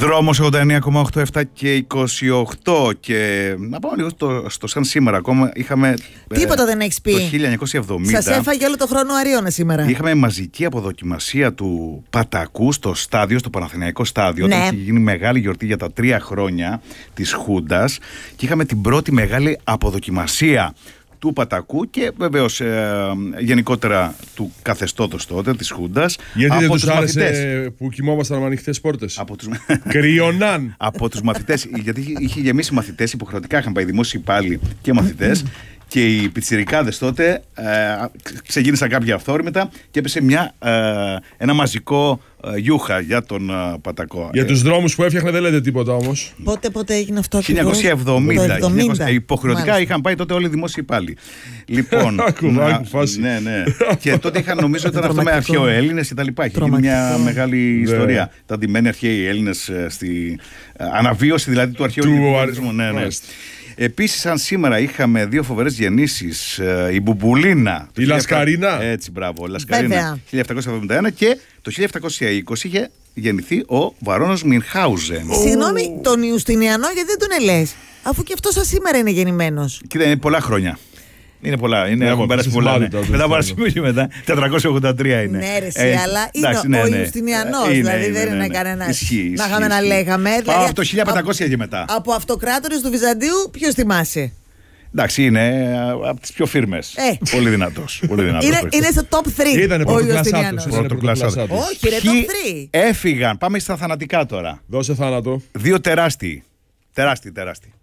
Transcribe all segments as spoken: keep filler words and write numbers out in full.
Δρόμος ογδόντα εννέα κόμμα οκτώ επτά και είκοσι οκτώ. Και να πάμε λίγο στο, στο σαν σήμερα ακόμα. Είχαμε. Τίποτα ε, δεν έχεις πει. Το χίλια εννιακόσια εβδομήντα. Σας έφαγε όλο το χρόνο αρίωνα σήμερα. Είχαμε μαζική αποδοκιμασία του Πατακού στο στάδιο, στο Παναθηναϊκό στάδιο. Ναι. Όταν είχε γίνει μεγάλη γιορτή για τα τρία χρόνια της Χούντας. Και είχαμε την πρώτη μεγάλη αποδοκιμασία του Πατακού και βεβαίως ε, γενικότερα του καθεστώτος τότε της Χούντας. Γιατί από δεν τους τους άρεσε μαθητές. που κοιμόμασταν με ανοιχτές πόρτες? Από τους... Κρυωνάν. από τους μαθητές, γιατί είχε γεμίσει μαθητές, υποχρεωτικά είχαν πάει δημόσιοι υπάλληλοι και μαθητές. Και οι πιτσιρικάδες τότε ε, ξεκίνησαν κάποια αυθόρμητα και έπεσε μια, ε, ένα μαζικό ε, γιούχα για τον ε, Πατακό. Για τους δρόμους που έφτιαχνε δεν λέτε τίποτα όμως. Πότε, πότε έγινε αυτό? χίλια εννιακόσια εβδομήντα. Το εβδομήντα. Υποχρεωτικά Μάλιστα. είχαν πάει τότε όλοι οι δημόσιοι υπάλληλοι. Λοιπόν. Κουβάκι φάση. Ναι, ναι. Και τότε είχαν, νομίζω ήταν αυτό με αρχαιοέλληνες και τα λοιπά. Είχε γίνει μια μεγάλη ιστορία. Τα ντυμένοι αρχαίοι Έλληνες στη αναβίωση δηλαδή του αρχαίου ελληνικού. Ναι, ναι. Επίσης, σαν σήμερα είχαμε δύο φοβερές γεννήσεις. Η Μπουμπουλίνα. Η Λασκαρίνα. Έτσι, μπράβο. Λασκαρίνα. χίλια επτακόσια εβδομήντα ένα και το χίλια επτακόσια είκοσι είχε γεννηθεί ο Βαρώνος Μινχάουζεν. Συγγνώμη, τον Ιουστινιανό γιατί δεν τον ελες, αφού και αυτός σαν σήμερα είναι γεννημένος. Κοίτα, είναι πολλά χρόνια. Είναι πολλά. Είναι, Ναι, έχουν πέρασει πολλά. Ναι. Μετά παρασυμβεί μετά. τετρακόσια ογδόντα τρία είναι. Ναι, ρε, ε, αλλά είναι εντάξει, ο, ναι, ο ναι. Ιουστινιανός. Είναι, δηλαδή είναι, δεν ναι, είναι ναι. κανένα. Ισχύει, Να ισχύει, είχαμε να ισχύει. λέγαμε. Πάω Δηλαδή, από το χίλια πεντακόσια και μετά. Από αυτοκράτορες του Βυζαντίου, ποιος θυμάσαι? Εντάξει, είναι από τις πιο φίρμες. Ε. Πολύ δυνατός. Πολύ δυνατός Είναι, παίκτης. είναι στο top τρία. Ήτανε ο πρωτοκλασσάτος. Ιουστινιανός. Ήτανε Πρωτοκλασσάτος. πρωτοκλασσάτος. Όχι, ρε, Ποιοι top τρία. έφυγαν. Πάμε στα θανατικά τώρα. Δώσε θάνατο. Δύο τεράστιοι. Τεράστιοι, τεράστιοι.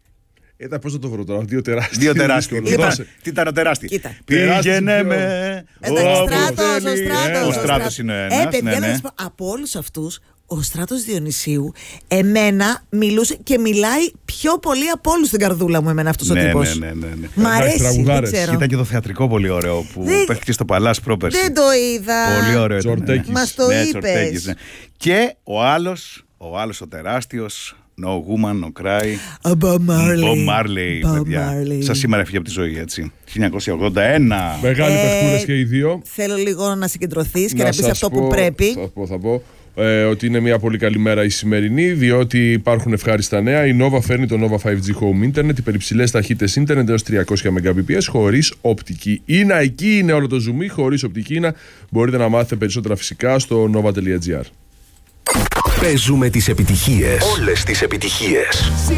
Ήταν πώς θα το βρω τώρα, δύο τεράστιοι. Δύο τεράστιοι. Δύσκολο. Τι Δώσε. ήταν- Τι ήταν ο τεράστιοι? Κοίτα. Πήγαινε Τεράστιοι με. Εντάξει, όπου Στράτος, ο θέλει. Στράτος. Ο Στράτος είναι Ε, ένας. παιδιά, ναι, να ναι. σας πω, από όλους αυτούς, ο Στράτος Διονυσίου, εμένα μιλούσε και μιλάει πιο πολύ από όλους στην καρδούλα μου, εμένα αυτός ο Ναι, τύπος. ναι, ναι, ναι, ναι. Μ' Εντάξει, αρέσει, δεν τραγουδάρες. ξέρω. Ήταν και το θεατρικό πολύ ωραίο που Δεν- παίχτηκε στο Παλάς πρόπερση. Δεν το είδα. Πολύ ωραίο ήταν. Τζορτέκης. ναι. Μας το Ναι, είπες. Τζορτέκης, ναι. Και ο άλλος, ο άλλος ο τεράστιος, No Woman, No Cry. Ο Bob Marley. Bob Marley, Bob παιδιά. Marley. Σαν σήμερα έφυγε από τη ζωή, έτσι. χίλια εννιακόσια ογδόντα ένα. Μεγάλοι Ε, παιχτούρες και οι δύο. Θέλω λίγο να συγκεντρωθείς και να πεις σας αυτό πω- που πρέπει. Θα πω, θα πω. Ε, ότι είναι μια πολύ καλή μέρα η σημερινή, διότι υπάρχουν ευχάριστα νέα. Η Nova φέρνει το Nova φάιβ τζι Home Internet, υπερυψηλές ταχύτητες ίντερνετ έως τριακόσια μεγαμπιπιες χωρίς οπτική ίνα. Εκεί είναι όλο το zoom, χωρίς οπτική ίνα. Μπορείτε να μάθετε περισσότερα φυσικά στο nova τελεία gr. Παίζουμε τις επιτυχίες. Όλες τις επιτυχίες.